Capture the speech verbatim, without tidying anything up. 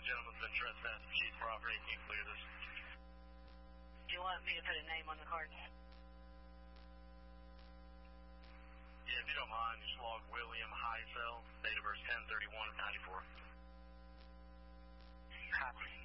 gentleman's been trespassing chief property. Can you clear this? Do you want me to put a name on the card? Yeah, if you don't mind, just log William Heisel, date of birth ten thirty-one ninety-four. Copy.